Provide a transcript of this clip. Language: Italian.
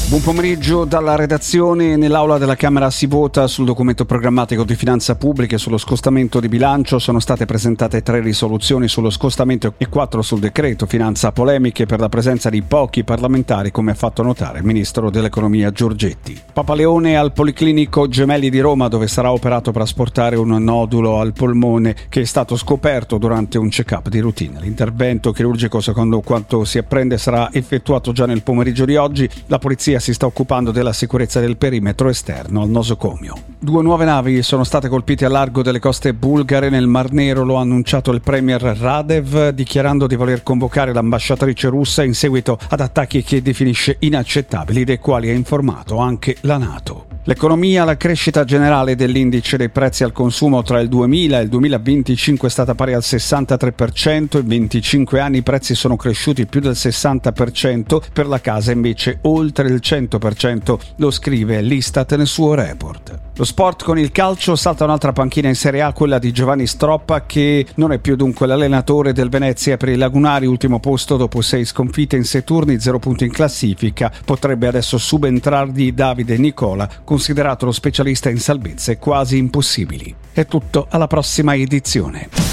Buon pomeriggio dalla redazione. Nell'aula della Camera si vota sul documento programmatico di finanza pubblica e sullo scostamento di bilancio. Sono state presentate 3 risoluzioni sullo scostamento e 4 sul decreto finanza, polemiche per la presenza di pochi parlamentari, come ha fatto notare il ministro dell'economia Giorgetti. Papaleone al Policlinico Gemelli di Roma, dove sarà operato per asportare un nodulo al polmone che è stato scoperto durante un check-up di routine. L'intervento chirurgico, secondo quanto si apprende, sarà effettuato già nel pomeriggio di oggi. La polizia si sta occupando della sicurezza del perimetro esterno al nosocomio. 2 nuove navi sono state colpite a largo delle coste bulgare nel Mar Nero, lo ha annunciato il premier Radev, dichiarando di voler convocare l'ambasciatrice russa in seguito ad attacchi che definisce inaccettabili, dei quali ha informato anche la NATO. L'economia, la crescita generale dell'indice dei prezzi al consumo tra il 2000 e il 2025 è stata pari al 63%, in 25 anni i prezzi sono cresciuti più del 60%, per la casa invece oltre il 100%, lo scrive l'Istat nel suo report. Lo sport con il calcio, salta un'altra panchina in Serie A, quella di Giovanni Stroppa, che non è più dunque l'allenatore del Venezia per i lagunari, ultimo posto dopo 6 sconfitte in 6 turni, 0 punti in classifica. Potrebbe adesso subentrargli Davide Nicola, considerato lo specialista in salvezze quasi impossibili. È tutto, alla prossima edizione.